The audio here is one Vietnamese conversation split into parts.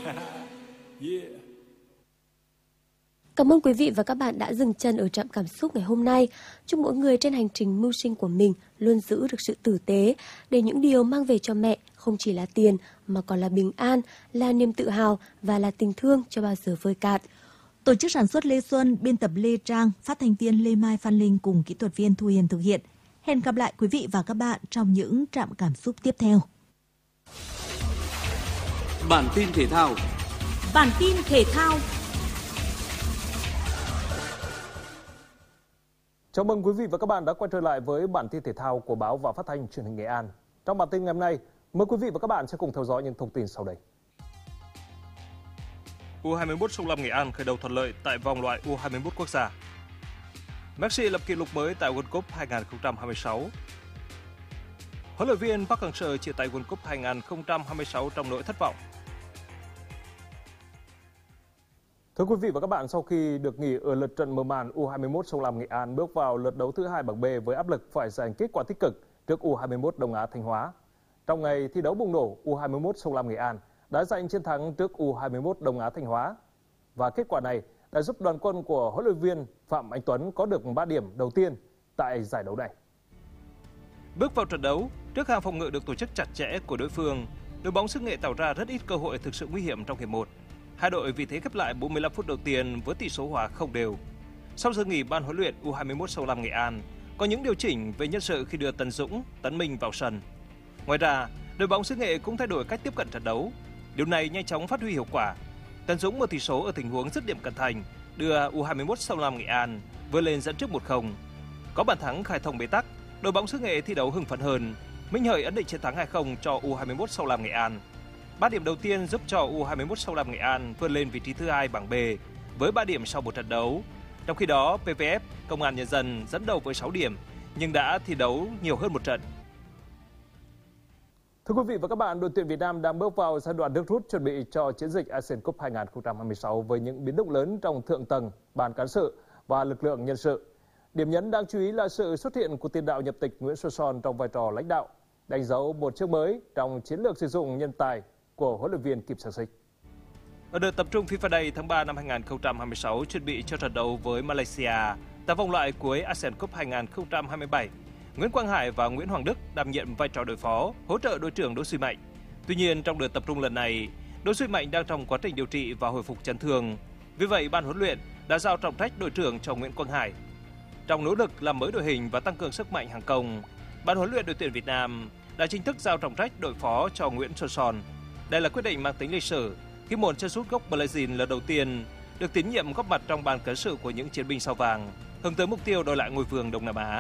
Yeah. Cảm ơn quý vị và các bạn đã dừng chân ở trạm cảm xúc ngày hôm nay. Chúc mỗi người trên hành trình mưu sinh của mình luôn giữ được sự tử tế, để những điều mang về cho mẹ không chỉ là tiền mà còn là bình an, là niềm tự hào và là tình thương cho bao giờ vơi cạn. Tổ chức sản xuất Lê Xuân, biên tập Lê Trang, phát thanh viên Lê Mai Phan Linh cùng kỹ thuật viên Thu Hiền thực hiện. Hẹn gặp lại quý vị và các bạn trong những trạm cảm xúc tiếp theo. Bản tin thể thao. Bản tin thể thao. Chào mừng quý vị và các bạn đã quay trở lại với bản tin thể thao của báo và phát thanh truyền hình Nghệ An. Trong bản tin ngày hôm nay, mời quý vị và các bạn sẽ cùng theo dõi những thông tin sau đây. U21 Sông Lam Nghệ An khởi đầu thuận lợi tại vòng loại U21 quốc gia. Messi lập kỷ lục mới tại World Cup 2026. Huấn luyện viên Park Hang-seo chia tay World Cup 2026 trong nỗi thất vọng. Thưa quý vị và các bạn, sau khi được nghỉ ở lượt trận mở màn, U21 Sông Lam Nghệ An bước vào lượt đấu thứ hai bảng B với áp lực phải giành kết quả tích cực trước U21 Đông Á Thanh Hóa. Trong ngày thi đấu bùng nổ, U21 Sông Lam Nghệ An đã giành chiến thắng trước U21 Đông Á Thanh Hóa. Và kết quả này đã giúp đoàn quân của huấn luyện viên Phạm Anh Tuấn có được 3 điểm đầu tiên tại giải đấu này. Bước vào trận đấu, trước hàng phòng ngự được tổ chức chặt chẽ của đối phương, đội bóng xứ Nghệ tạo ra rất ít cơ hội thực sự nguy hiểm trong hiệp 1. Hai đội vì thế khép lại 45 phút đầu tiên với tỷ số hòa không đều. Sau giờ nghỉ, ban huấn luyện U21 Sông Lam Nghệ An có những điều chỉnh về nhân sự khi đưa Tấn Dũng, Tấn Minh vào sân. Ngoài ra, đội bóng xứ Nghệ cũng thay đổi cách tiếp cận trận đấu. Điều này nhanh chóng phát huy hiệu quả. Tấn Dũng mở tỷ số ở tình huống dứt điểm cận thành, đưa U21 Sông Lam Nghệ An vươn lên dẫn trước 1-0. Có bàn thắng khai thông bế tắc, đội bóng xứ Nghệ thi đấu hưng phấn hơn. Minh Hợi ấn định chiến thắng 2-0 cho U21 Sông Lam Nghệ An. 3 điểm đầu tiên giúp cho U21 Sông Lam Nghệ An vươn lên vị trí thứ hai bảng B với 3 điểm sau một trận đấu. Trong khi đó, PVF, Công an Nhân dân dẫn đầu với 6 điểm nhưng đã thi đấu nhiều hơn một trận. Thưa quý vị và các bạn, đội tuyển Việt Nam đang bước vào giai đoạn nước rút chuẩn bị cho chiến dịch ASEAN Cup 2026 với những biến động lớn trong thượng tầng, ban cán sự và lực lượng nhân sự. Điểm nhấn đáng chú ý là sự xuất hiện của tiền đạo nhập tịch Nguyễn Xuân Son trong vai trò lãnh đạo, đánh dấu một chương mới trong chiến lược sử dụng nhân tài của huấn luyện viên Kim Sang-sik. Ở đợt tập trung FIFA Day tháng 3 năm 2026 chuẩn bị cho trận đấu với Malaysia tại vòng loại cuối ASEAN Cup 2027, Nguyễn Quang Hải và Nguyễn Hoàng Đức đảm nhiệm vai trò đội phó, hỗ trợ đội trưởng Đỗ Duy Mạnh. Tuy nhiên, trong đợt tập trung lần này, Đỗ Duy Mạnh đang trong quá trình điều trị và hồi phục chấn thương. Vì vậy, ban huấn luyện đã giao trọng trách đội trưởng cho Nguyễn Quang Hải. Trong nỗ lực làm mới đội hình và tăng cường sức mạnh hàng công, ban huấn luyện đội tuyển Việt Nam đã chính thức giao trọng trách đội phó cho Nguyễn Xuân Son. Đây là quyết định mang tính lịch sử khi một chân sút gốc Brazil lần đầu tiên được tín nhiệm góp mặt trong ban cán sự của những chiến binh sao vàng, hướng tới mục tiêu đòi lại ngôi vương Đông Nam Á.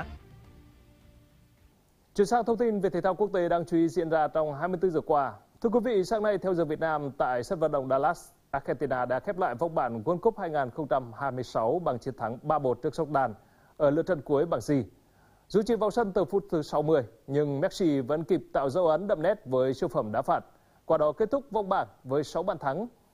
Chuyển sang thông tin về thể thao quốc tế đáng chú ý diễn ra trong 24 giờ qua. Thưa quý vị, sáng nay theo giờ Việt Nam tại sân vận động Dallas, Argentina đã khép lại vòng bảng World Cup 2026 bằng chiến thắng 3-1 trước Jordan ở lượt trận cuối bảng G. Dù chỉ vào sân từ phút thứ 60, nhưng Messi vẫn kịp tạo dấu ấn đậm nét với siêu phẩm đá phạt. Qua đó kết thúc vòng bảng với 6 bàn thắng